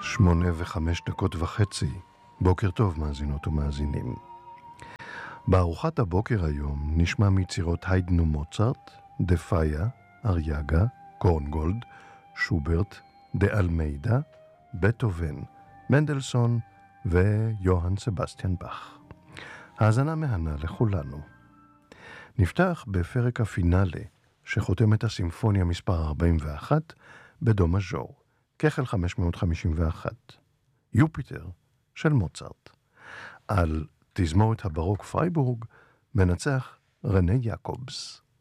8:05. בוקר טוב מאזינות ומאזינים. בארוחת הבוקר היום נשמע מיצירות היידן ומוצרט, דה פאיה, אריאגה, קורנגולד, שוברט, דה אלמיידה, בטהובן, מנדלסון ויוהאן סבסטיאן באך. האזנה מהנה לכולנו. נפתח בפרק הפינאלה שחותם את הסימפוניה מספר 41 בדו מז'ור, כחל 551, יופיטר של מוצרט. על תזמורת הברוק פרייבורג מנצח רנה יעקובס.